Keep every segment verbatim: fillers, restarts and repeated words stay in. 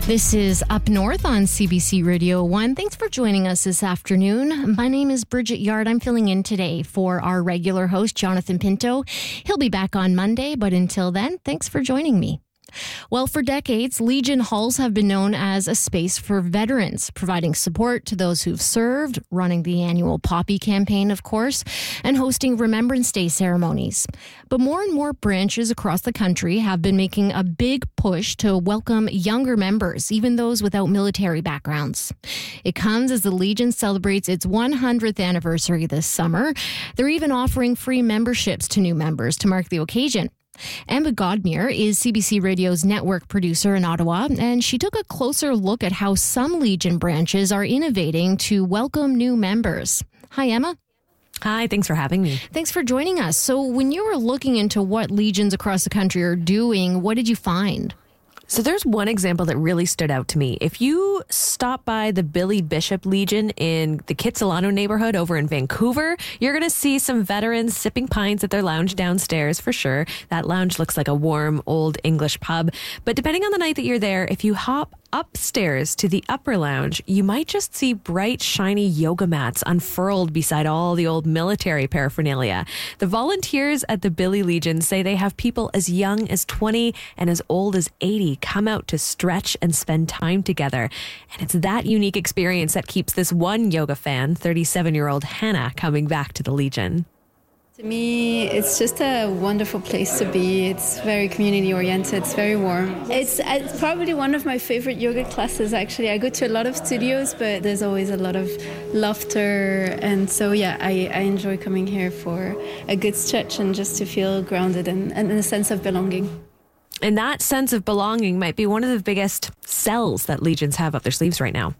This is Up North on C B C Radio one. Thanks for joining us this afternoon. My name is Bridget Yard. I'm filling in today for our regular host, Jonathan Pinto. He'll be back on Monday, but until then, thanks for joining me. Well, for decades, Legion Halls have been known as a space for veterans, providing support to those who've served, running the annual Poppy campaign, of course, and hosting Remembrance Day ceremonies. But more and more branches across the country have been making a big push to welcome younger members, even those without military backgrounds. It comes as the Legion celebrates its one hundredth anniversary this summer. They're even offering free memberships to new members to mark the occasion. Emma Godmere is C B C Radio's network producer in Ottawa, and she took a closer look at how some Legion branches are innovating to welcome new members. Hi, Emma. Hi, thanks for having me. Thanks for joining us. So when you were looking into what Legions across the country are doing, what did you find? So there's one example that really stood out to me. If you stop by the Billy Bishop Legion in the Kitsilano neighborhood over in Vancouver, you're going to see some veterans sipping pints at their lounge downstairs for sure. That lounge looks like a warm, old English pub. But depending on the night that you're there, if you hop upstairs to the upper lounge, you might just see bright, shiny yoga mats unfurled beside all the old military paraphernalia. The volunteers at the Billy Legion say they have people as young as twenty and as old as eighty come out to stretch and spend time together. And it's that unique experience that keeps this one yoga fan, thirty-seven-year-old Hannah, coming back to the Legion. To me, it's just a wonderful place to be. It's very community-oriented. It's very warm. It's, it's probably one of my favorite yoga classes, actually. I go to a lot of studios, but there's always a lot of laughter. And so, yeah, I, I enjoy coming here for a good stretch and just to feel grounded and, and a sense of belonging. And that sense of belonging might be one of the biggest sells that Legions have up their sleeves right now.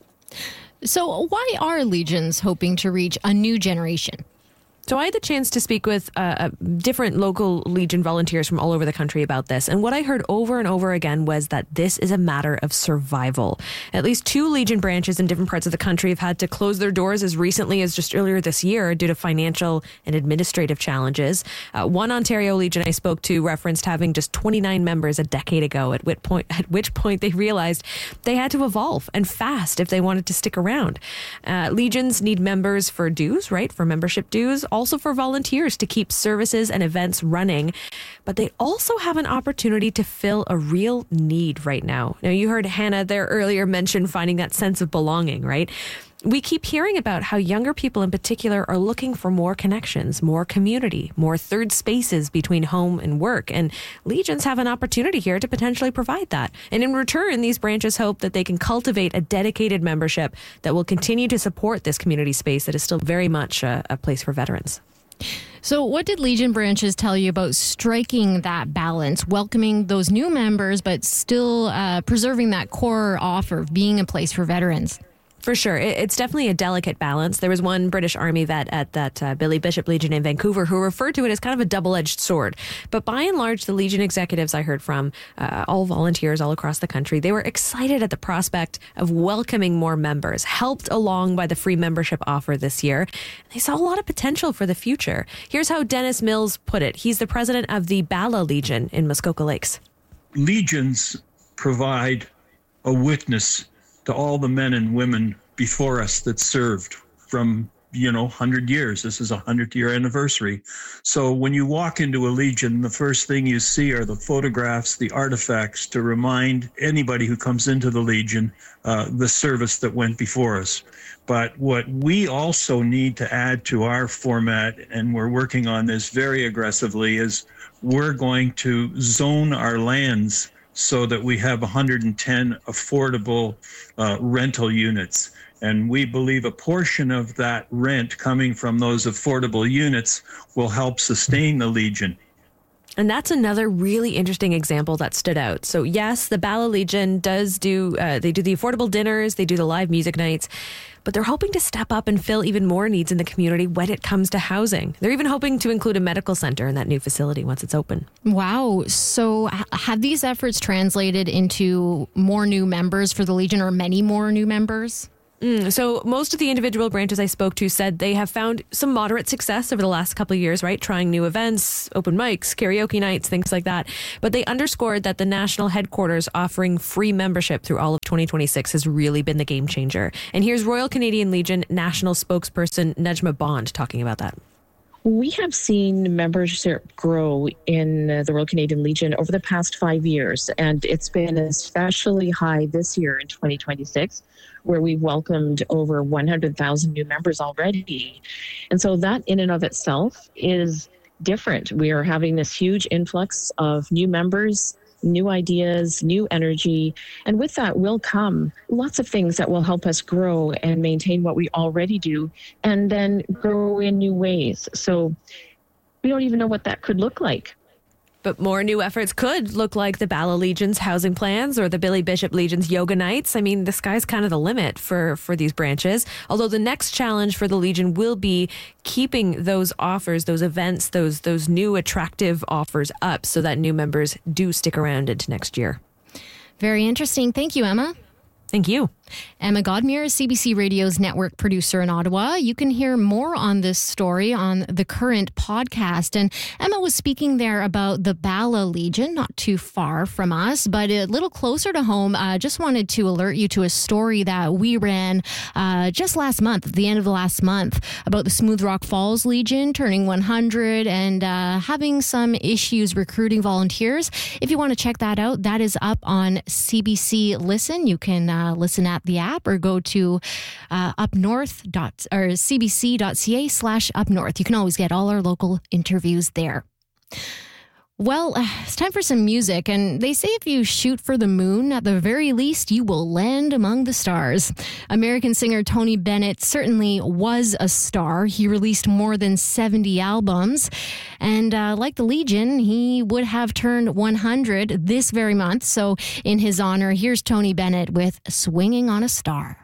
So why are Legions hoping to reach a new generation? So I had the chance to speak with uh, different local Legion volunteers from all over the country about this. And what I heard over and over again was that this is a matter of survival. At least two Legion branches in different parts of the country have had to close their doors as recently as just earlier this year due to financial and administrative challenges. Uh, one Ontario Legion I spoke to referenced having just twenty-nine members a decade ago, at which point, at which point they realized they had to evolve and fast if they wanted to stick around. Uh, Legions need members for dues, right? For membership dues. Also for volunteers to keep services and events running. But they also have an opportunity to fill a real need right now. Now, you heard Hannah there earlier mention finding that sense of belonging, right? We keep hearing about how younger people in particular are looking for more connections, more community, more third spaces between home and work. And Legions have an opportunity here to potentially provide that. And in return, these branches hope that they can cultivate a dedicated membership that will continue to support this community space that is still very much a, a place for veterans. So what did Legion branches tell you about striking that balance, welcoming those new members, but still uh, preserving that core offer of being a place for veterans? For sure. It's definitely a delicate balance. There was one British Army vet at that uh, Billy Bishop Legion in Vancouver who referred to it as kind of a double-edged sword. But by and large, the Legion executives I heard from, uh, all volunteers all across the country, they were excited at the prospect of welcoming more members, helped along by the free membership offer this year. They saw a lot of potential for the future. Here's how Dennis Mills put it. He's the president of the Bala Legion in Muskoka Lakes. Legions provide a witness to all the men and women before us that served from, you know, one hundred years. This is a hundredth year anniversary. So when you walk into a Legion, the first thing you see are the photographs, the artifacts to remind anybody who comes into the Legion uh, the service that went before us. But what we also need to add to our format, and we're working on this very aggressively, is we're going to zone our lands so that we have one hundred ten affordable uh, rental units. And we believe a portion of that rent coming from those affordable units will help sustain the Legion. And that's another really interesting example that stood out. So yes, the Bala Legion does do, uh, they do the affordable dinners, they do the live music nights, but they're hoping to step up and fill even more needs in the community when it comes to housing. They're even hoping to include a medical center in that new facility once it's open. Wow. So have these efforts translated into more new members for the Legion, or many more new members? Mm, so most of the individual branches I spoke to said they have found some moderate success over the last couple of years, right? Trying new events, open mics, karaoke nights, things like that. But they underscored that the national headquarters offering free membership through all of twenty twenty-six has really been the game changer. And here's Royal Canadian Legion national spokesperson Nejma Bond talking about that. We have seen membership grow in the Royal Canadian Legion over the past five years, and it's been especially high this year in twenty twenty-six, where we've welcomed over one hundred thousand new members already. And so that in and of itself is different. We are having this huge influx of new members, new ideas, new energy. And with that will come lots of things that will help us grow and maintain what we already do and then grow in new ways. So we don't even know what that could look like. But more new efforts could look like the Bala Legion's housing plans or the Billy Bishop Legion's yoga nights. I mean, the sky's kind of the limit for, for these branches. Although the next challenge for the Legion will be keeping those offers, those events, those those new attractive offers up so that new members do stick around into next year. Very interesting. Thank you, Emma. Thank you. Emma Godmere, C B C Radio's network producer in Ottawa. You can hear more on this story on the Current podcast. And Emma was speaking there about the Bala Legion, not too far from us, but a little closer to home. I uh, just wanted to alert you to a story that we ran uh, just last month, at the end of the last month, about the Smooth Rock Falls Legion turning one hundred and uh, having some issues recruiting volunteers. If you want to check that out, that is up on C B C Listen. You can uh, listen at the app or go to uh, upnorth dot or cbc.ca slash upnorth. You can always get all our local interviews there. Well, it's time for some music, and they say if you shoot for the moon, at the very least, you will land among the stars. American singer Tony Bennett certainly was a star. He released more than seventy albums, and uh, like the Legion, he would have turned one hundred this very month. So in his honor, here's Tony Bennett with Swinging on a Star.